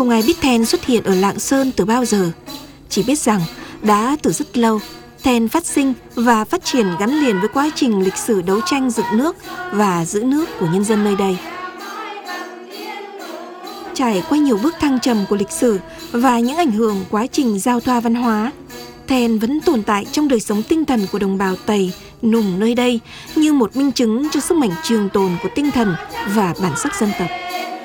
Không ai biết then xuất hiện ở Lạng Sơn từ bao giờ, chỉ biết rằng đã từ rất lâu, then phát sinh và phát triển gắn liền với quá trình lịch sử đấu tranh dựng nước và giữ nước của nhân dân nơi đây. Trải qua nhiều bước thăng trầm của lịch sử và những ảnh hưởng quá trình giao thoa văn hóa, then vẫn tồn tại trong đời sống tinh thần của đồng bào Tày, Nùng nơi đây như một minh chứng cho sức mạnh trường tồn của tinh thần và bản sắc dân tộc.